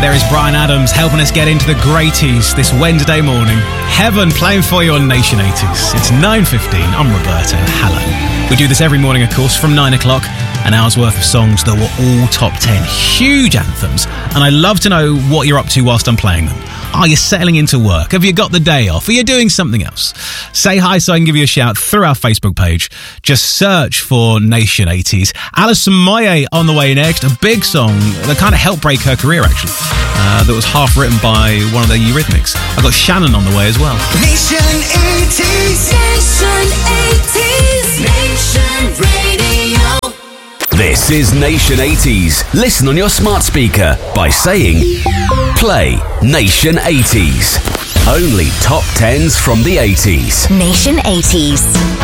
There is Bryan Adams helping us get into the greaties this Wednesday morning. Heaven playing for you on Nation 80s. It's 9:15. I'm Roberto. Hello. We do this every morning, of course, from 9 o'clock. An hour's worth of songs that were all top 10. Huge anthems. And I love to know what you're up to whilst I'm playing them. Are you settling into work? Have you got the day off? Are you doing something else? Say hi so I can give you a shout through our Facebook page. Just search for Nation 80s. Alison Moyet on the way next. A big song that kind of helped break her career, actually. That was half written by one of the Eurythmics. I've got Shannon on the way as well. Nation 80s. Nation 80s. Nation Radio. This is Nation 80s. Listen on your smart speaker by saying, play Nation 80s. Only top 10s from the 80s. Nation 80s.